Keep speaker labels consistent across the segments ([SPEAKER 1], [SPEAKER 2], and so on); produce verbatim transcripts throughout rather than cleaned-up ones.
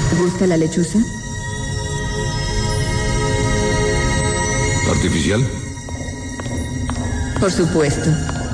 [SPEAKER 1] ¿Te gusta la lechuza?
[SPEAKER 2] ¿Artificial?
[SPEAKER 1] Por supuesto.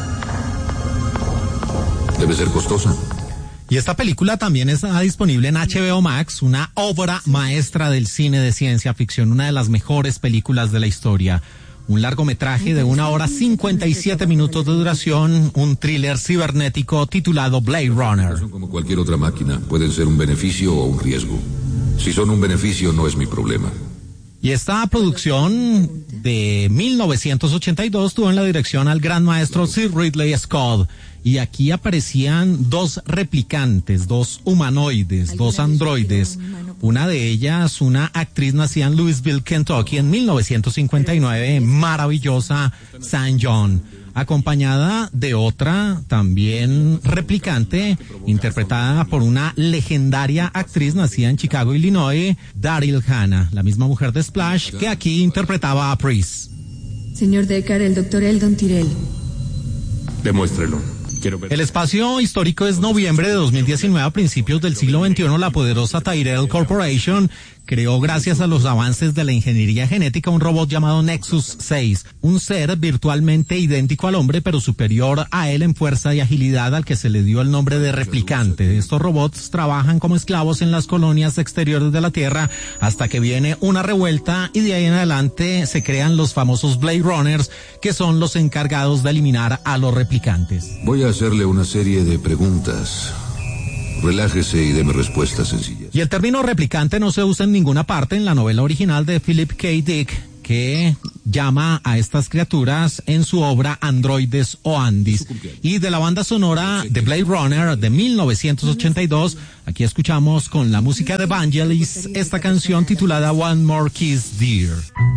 [SPEAKER 2] Debe ser costosa.
[SPEAKER 3] Y esta película también está disponible en H B O Max, una obra maestra del cine de ciencia ficción, una de las mejores películas de la historia. Un largometraje de una hora cincuenta y siete minutos de duración, un thriller cibernético titulado Blade Runner.
[SPEAKER 2] Son como cualquier otra máquina, pueden ser un beneficio o un riesgo. Si son un beneficio, no es mi problema.
[SPEAKER 3] Y esta producción de mil novecientos ochenta y dos tuvo en la dirección al gran maestro Sir Ridley Scott. Y aquí aparecían dos replicantes, dos humanoides, dos androides. Una de ellas, una actriz nacida en Louisville, Kentucky, en mil novecientos cincuenta y nueve, maravillosa San John, acompañada de otra también replicante, interpretada por una legendaria actriz nacida en Chicago, Illinois, Daryl Hannah, la misma mujer de Splash, que aquí interpretaba a Pris.
[SPEAKER 1] Señor Deckard, el doctor Eldon Tyrell.
[SPEAKER 2] Demuéstrelo.
[SPEAKER 3] El espacio histórico es noviembre de dos mil diecinueve. A principios del siglo veintiuno, la poderosa Tyrell Corporation creó, gracias a los avances de la ingeniería genética, un robot llamado Nexus seis, un ser virtualmente idéntico al hombre, pero superior a él en fuerza y agilidad, al que se le dio el nombre de replicante. Estos robots trabajan como esclavos en las colonias exteriores de la Tierra hasta que viene una revuelta, y de ahí en adelante se crean los famosos Blade Runners, que son los encargados de eliminar a los replicantes.
[SPEAKER 2] Voy a hacerle una serie de preguntas. Relájese y deme respuestas sencillas.
[SPEAKER 3] Y el término replicante no se usa en ninguna parte en la novela original de Philip K. Dick, que llama a estas criaturas en su obra Androides o Andis. Y de la banda sonora de Blade Runner de mil novecientos ochenta y dos, aquí escuchamos con la música de Vangelis esta canción titulada One More Kiss, Dear.